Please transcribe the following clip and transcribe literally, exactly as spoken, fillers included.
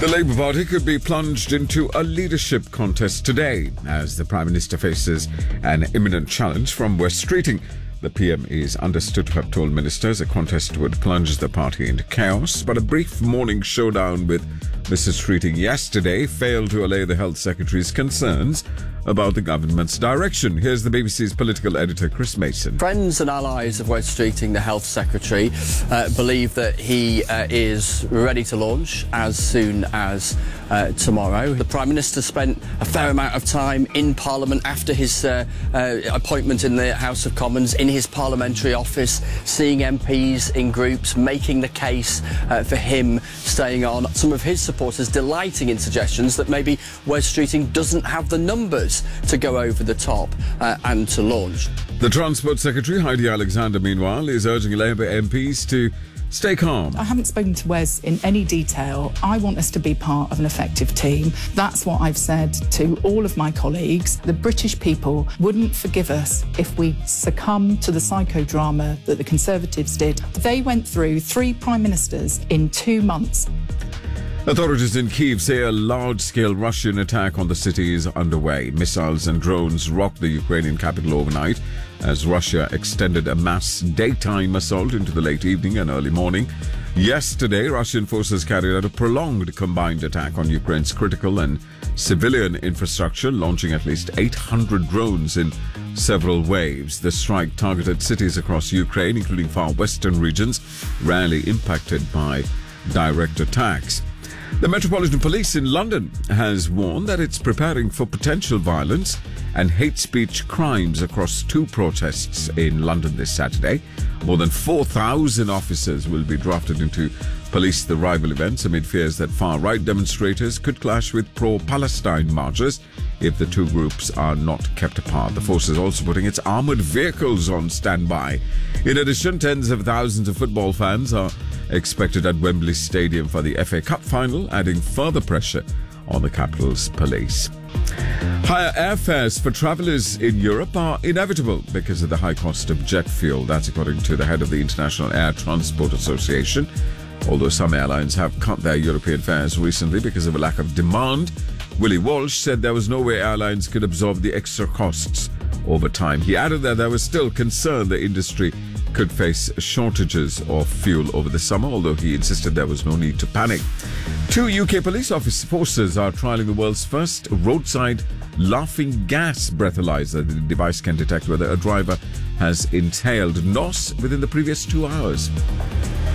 The Labour Party could be plunged into a leadership contest today as the Prime Minister faces an imminent challenge from Wes Streeting. The P M is understood to have told ministers a contest would plunge the party into chaos, but a brief morning showdown with Mister Streeting yesterday failed to allay the Health Secretary's concerns about the government's direction. Here's the B B C's political editor, Chris Mason. Friends and allies of Wes Streeting, the Health Secretary, uh, believe that he uh, is ready to launch as soon as uh, tomorrow. The Prime Minister spent a fair amount of time in Parliament after his uh, uh, appointment in the House of Commons, in his parliamentary office, seeing M Ps in groups, making the case uh, for him staying on. Some of his supporters delighting in suggestions that maybe Wes Streeting doesn't have the numbers to go over the top uh, and to launch. The Transport Secretary, Heidi Alexander, meanwhile, is urging Labour M Ps to stay calm. I haven't spoken to Wes in any detail. I want us to be part of an effective team. That's what I've said to all of my colleagues. The British people wouldn't forgive us if we succumb to the psychodrama that the Conservatives did. They went through three prime ministers in two months. Authorities in Kyiv say a large-scale Russian attack on the city is underway. Missiles and drones rocked the Ukrainian capital overnight as Russia extended a mass daytime assault into the late evening and early morning. Yesterday, Russian forces carried out a prolonged combined attack on Ukraine's critical and civilian infrastructure, launching at least eight hundred drones in several waves. The strike targeted cities across Ukraine, including far western regions, rarely impacted by direct attacks. The Metropolitan Police in London has warned that it's preparing for potential violence and hate speech crimes across two protests in London this Saturday. More than four thousand officers will be drafted into police the rival events amid fears that far-right demonstrators could clash with pro-Palestine marchers if the two groups are not kept apart. The force is also putting its armoured vehicles on standby. In addition, tens of thousands of football fans are expected at Wembley Stadium for the F A Cup final, adding further pressure on the capital's police. Higher airfares for travellers in Europe are inevitable because of the high cost of jet fuel. That's according to the head of the International Air Transport Association. Although some airlines have cut their European fares recently because of a lack of demand, Willie Walsh said there was no way airlines could absorb the extra costs over time. He added that there was still concern the industry could face shortages of fuel over the summer, although he insisted there was no need to panic. Two U K police office forces are trialling the world's first roadside laughing gas breathalyzer. The device can detect whether a driver has inhaled N O S within the previous two hours.